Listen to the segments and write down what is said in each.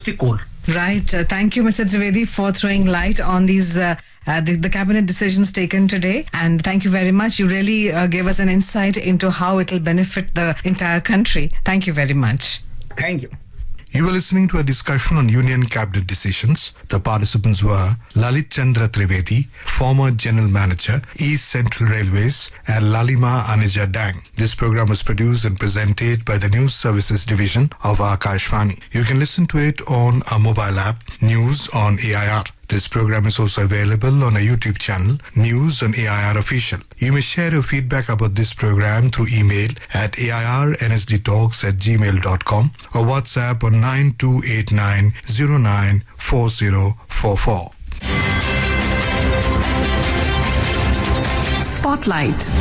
the coal. Right. Thank you, Mr. Trivedi, for throwing light on these the cabinet decisions taken today. And thank you very much. You really gave us an insight into how it will benefit the entire country. Thank you very much. Thank you. You were listening to a discussion on Union Cabinet decisions. The participants were Lalit Chandra Trivedi, former General Manager, East Central Railways, and Lalima Anija Dang. This program was produced and presented by the News Services Division of Akashvani. You can listen to it on our mobile app, News on AIR. This program is also available on a YouTube channel, News on AIR Official. You may share your feedback about this program through email at airnsdtalks@gmail.com or WhatsApp on 9289094044. Spotlight.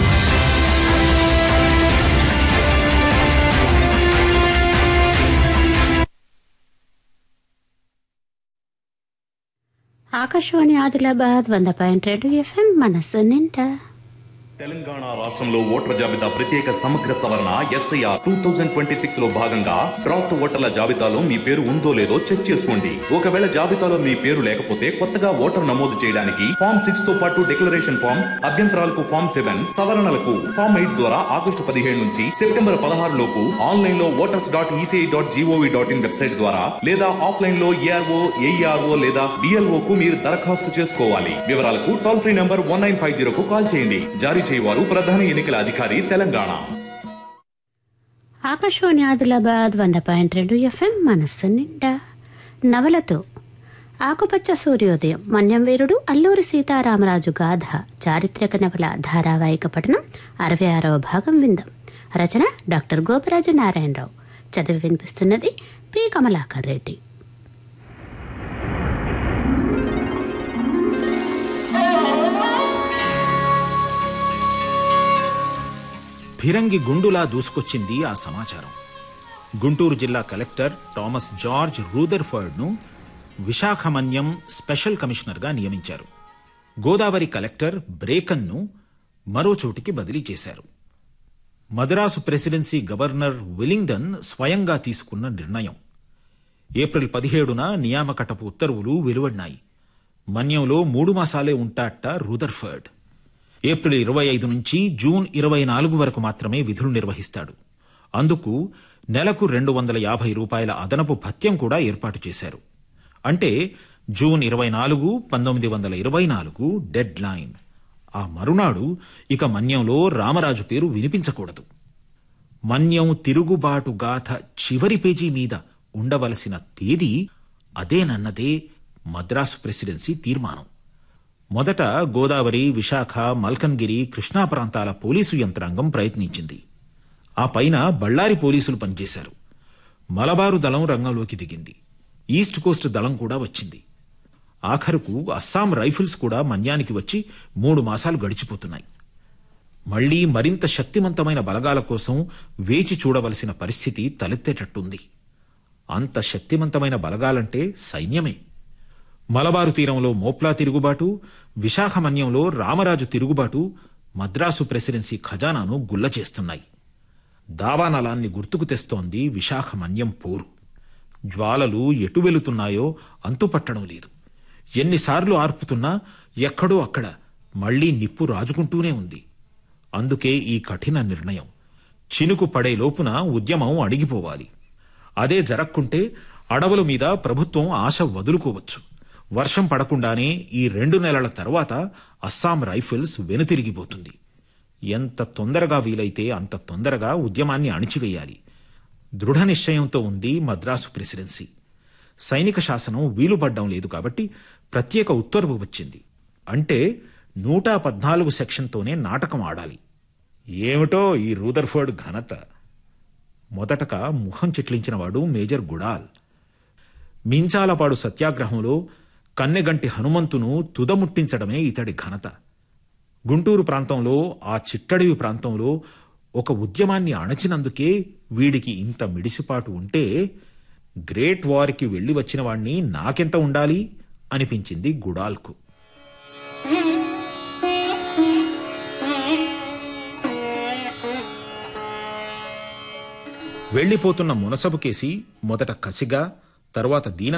Akashvani Adilabad 100.2 FM మనసు నిండా. తెలంగాణ రాష్ట్రంలో ఓటర్ల జాబితా ప్రత్యేక సమగ్ర సవరణ SIR 2026 లో భాగంగా డ్రాఫ్ట్ ఓటర్ల జాబితాలో మీ పేరు ఉందో లేదో చెక్ చేసుకోండి. ఒకవేళ జాబితాలో మీ పేరు లేకపోతే కొత్తగా ఓటర్ నమోదు చేయడానికి ఫామ్ 6 తో పాటు డిక్లరేషన్ ఫామ్, అభ్యంతరాలకు ఫామ్ 7, సవరణలకు ఫామ్ 8 ద్వారా ఆగస్టు 17 నుంచి సెప్టెంబర్ 16 లోపు ఆన్లైన్ లో voters.eci.gov.in వెబ్సైట్ ద్వారా లేదా ఆఫ్లైన్ లో ARO, AERO లేదా BLO కు మీరు దరఖాస్తు చేసుకోవాలి. వివరాలకు టోల్ ఫ్రీ నంబర్ 1950 కు కాల్ చేయండి. జారీ చేయవారు ప్రధాన ఎన్నికల అధికారి తెలంగాణ. ఆకాశవాణి ఆదిలాబాద్ 100.2 FM మనస్సు నిండా. నవలతో ఆకుపచ్చ సూర్యోదయం, మన్యం వీరుడు అల్లూరి సీతారామరాజు గాథ చారిత్రక నవల ధారావాహిక పఠనం 66వ భాగం విందాం. రచన డాక్టర్ గోపరాజు నారాయణరావు. చదివి వినిపిస్తున్నది పి. కమలాకర్ రెడ్డి. ఫిరంగి గుండులా దూసుకొచ్చింది ఆ సమాచారం. గుంటూరు జిల్లా కలెక్టర్ థామస్ జార్జ్ రూదర్ఫర్డ్ను విశాఖమన్యం స్పెషల్ కమిషనర్గా నియమించారు. గోదావరి కలెక్టర్ బ్రేకన్ను మరో చోటికి బదిలీ చేశారు. మద్రాసు ప్రెసిడెన్సీ గవర్నర్ విల్లింగ్డన్ స్వయంగా తీసుకున్న నిర్ణయం. ఏప్రిల్ 17న నియామకటపు ఉత్తర్వులు వెలువడినాయి. మన్యంలో 3 మాసాలే ఉంటాట రూదర్ఫర్డ్. ఏప్రిల్ 25 నుంచి జూన్ 24 వరకు మాత్రమే విధులు నిర్వహిస్తాడు. అందుకు నెలకు ₹250 అదనపు భత్యం కూడా ఏర్పాటు చేశారు. అంటే జూన్ 24, 1924 డెడ్ లైన్. ఆ మరునాడు ఇక మన్యంలో రామరాజు పేరు వినిపించకూడదు. మన్యం తిరుగుబాటు గాథ చివరి పేజీ మీద ఉండవలసిన తేదీ అదేనన్నదే మద్రాసు ప్రెసిడెన్సీ తీర్మానం. మొదట గోదావరి, విశాఖ, మల్కన్గిరి, కృష్ణా ప్రాంతాల పోలీసు యంత్రాంగం ప్రయత్నించింది. ఆ పైన బళ్ళారి పోలీసులు పనిచేశారు. మలబారు దళం రంగంలోకి దిగింది. ఈస్ట్ కోస్ట్ దళం కూడా వచ్చింది. ఆఖరుకు అస్సాం రైఫిల్స్ కూడా మన్యానికి వచ్చి 3 మాసాలు గడిచిపోతున్నాయి. మళ్లీ మరింత శక్తివంతమైన బలగాల కోసం వేచి చూడవలసిన పరిస్థితి తలెత్తేటట్టుంది. అంత శక్తివంతమైన బలగాలంటే సైన్యమే. మలబారు తీరంలో మోప్లా తిరుగుబాటు, విశాఖ మన్యంలో రామరాజు తిరుగుబాటు మద్రాసు ప్రెసిడెన్సీ ఖజానాను గుల్ల చేస్తున్నాయి. దావానలాన్ని గుర్తుకు తెస్తోంది విశాఖ మన్యం పోరు. జ్వాలలు ఎటు వెళుతున్నాయో అంతుపట్టడం లేదు. ఎన్నిసార్లు ఆర్పుతున్నా ఎక్కడో అక్కడ మళ్లీ నిప్పు రాజుకుంటూనే ఉంది. అందుకే ఈ కఠిన నిర్ణయం. చినుకు పడే లోపున ఉద్యమం అణిగిపోవాలి. అదే జరక్కుంటే అడవుల మీద ప్రభుత్వం ఆశ వదులుకోవచ్చు. వర్షం పడకుండానే ఈ 2 నెలల తర్వాత అస్సాం రైఫిల్స్ వెనుతిరిగిపోతుంది. ఎంత తొందరగా వీలైతే అంత తొందరగా ఉద్యమాన్ని అణిచివేయాలి. దృఢ నిశ్చయంతో ఉంది మద్రాసు ప్రెసిడెన్సీ. సైనిక శాసనం వీలుపడ్డం లేదు కాబట్టి ప్రత్యేక ఉత్తర్వు వచ్చింది. అంటే 114 సెక్షన్తోనే నాటకం ఆడాలి. ఏమిటో ఈ రూదర్ఫర్డ్ ఘనత. మొదటగా ముఖం చిట్లించినవాడు మేజర్ గుడాల్. మించాలపాడు సత్యాగ్రహంలో కన్నెగంటి హనుమంతును తుదముట్టించడమే ఇతడి ఘనత. గుంటూరు ప్రాంతంలో, ఆ చిట్టడివి ప్రాంతంలో ఒక ఉద్యమాన్ని అణచినందుకే వీడికి ఇంత మిడిసిపాటు ఉంటే గ్రేట్ వార్కి వెళ్లి వచ్చిన వాణ్ణి నాకెంత ఉండాలి అనిపించింది గుడాల్కు. వెళ్లిపోతున్న మునసబుకేసి మొదట కసిగా, తర్వాత దీన